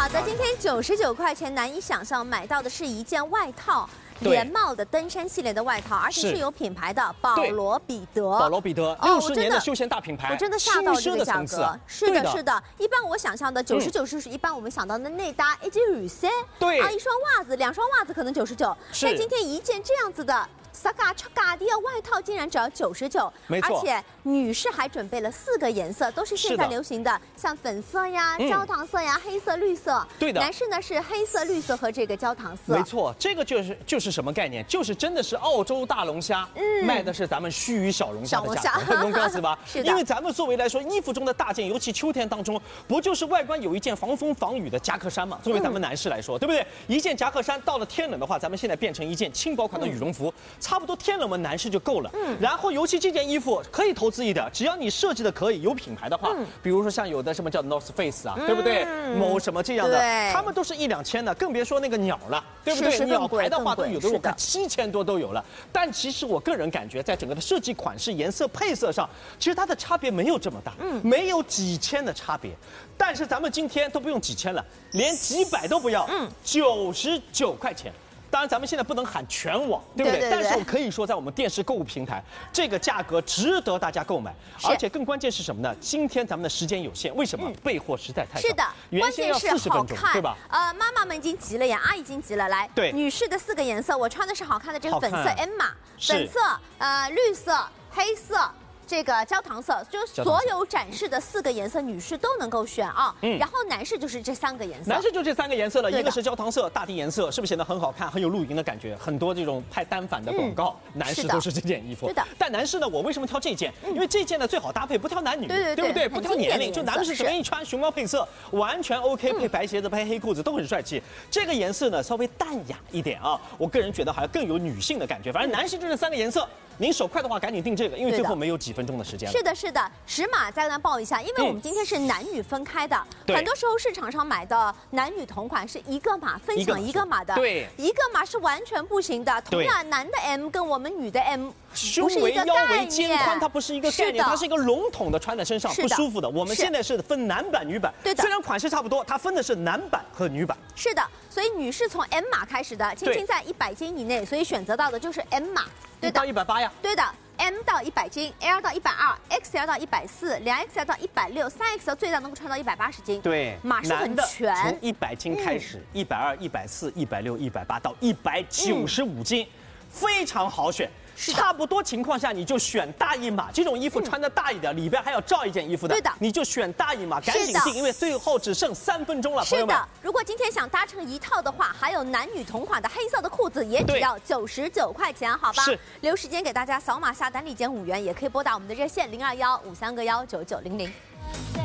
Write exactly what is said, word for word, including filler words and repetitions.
好的，今天九十九块钱难以想象买到的是一件外套。 连帽的登山系列的外套，而且是有品牌的保罗彼得。 保罗彼得六十年的休闲大品牌， 我真的吓到这个价格。是的，是的。一般我想象的九十九是一般我们想到的内搭一件雨衫， 对啊，一双袜子，两双袜子可能九十九。但今天一件这样子的。 萨嘎超嘎迪的外套竟然只要九十九， 没错， 而且女士还准备了四个颜色，都是现在流行的，像粉色呀、焦糖色呀、黑色、绿色。 对的， 男士呢是黑色、绿色和这个焦糖色。 没错，这个就是就是什么概念？就是真的是澳洲大龙虾，嗯，卖的是咱们须臾小龙虾的价格，懂这样子吧？ 是的。 因为咱们作为来说，衣服中的大件，尤其秋天当中，不就是外观有一件防风防雨的夹克衫嘛？作为咱们男士来说，对不对？一件夹克衫到了天冷的话，咱们现在变成一件轻薄款的羽绒服，差不多天冷我们。 男士就够了，嗯，然后尤其这件衣服可以投资一点，只要你设计的可以有品牌的话，嗯，比如说像有的什么叫 North Face 啊，嗯、对不对？某什么这样的，他们都是一两千的，更别说那个鸟了，对不对？ 是是鸟牌的话都有的我看七千多都有了。但其实我个人感觉，在整个的设计款式、颜色、配色上，其实它的差别没有这么大，嗯，没有几千的差别。但是咱们今天都不用几千了，连几百都不要，嗯，九十九块钱。 当然，咱们现在不能喊全网，对不对？对对对，但是我可以说，在我们电视购物平台，这个价格值得大家购买。而且更关键是什么呢？今天咱们的时间有限，为什么？嗯、备货实在太少。 是的， 原先要四十分钟，对吧？ 呃，妈妈们已经急了呀，阿姨已经急了。来， 对， 女士的四个颜色，我穿的是好看的这个粉色 M 码，粉色、呃绿色、黑色。 这个焦糖色，就是所有展示的四个颜色，女士都能够选啊。嗯。然后男士就是这三个颜色。 男士就这三个颜色了，一个是焦糖色、大地颜色，是不是显得很好看，很有露营的感觉？很多这种拍单反的广告，嗯、男士都是这件衣服。 对的。 但男士呢，我为什么挑这件？嗯、因为这件呢最好搭配，不挑男女， 对对对不对？不挑年龄，就男士随便一穿，熊猫配色完全 OK， 配白鞋子、配黑裤子都很帅气。这个颜色呢稍微淡雅一点啊，我个人觉得好像更有女性的感觉。反正男士就这三个颜色。 您手快的话，赶紧订这个，因为最后没有几分钟的时间了。 是的，是的，尺码再跟大家报一下，因为我们今天是男女分开的，嗯、很多时候市场上买的男女同款是一个码分享一个码的， 对， 一个码是完全不行的。同样，男的 M 跟我们女的 M 胸围、腰围、肩宽，它不是一个概念，它是一个笼统的穿在身上不舒服的。我们现在是分男版、女版， 对的， 虽然款式差不多，它分的是男版和女版。 是的，所以女士从 M 码开始的，轻轻在一百斤以内，所以选择到的就是 M 码，对的， 到一百八呀， 对的。 M 到一百斤 ，L 到一百二 ，X L 到一百四，两 X L 到一百六，三 X L 最大能够穿到一百八十斤。 对， 码是很全。 从一百斤开始，一百二、一百四、一百六、一百八到一百九十五斤，非常好选。 差不多情况下，你就选大一码。这种衣服穿的大一点，嗯、里边还要罩一件衣服的， 对的， 你就选大一码，赶紧订，因为最后只剩三分钟了，朋友们。 是的，如果今天想搭成一套的话，还有男女同款的黑色的裤子，也只要九十九块钱，好吧？ 是， 留时间给大家扫码下单立减五元，也可以拨打我们的热线零二幺五三个幺九九零零。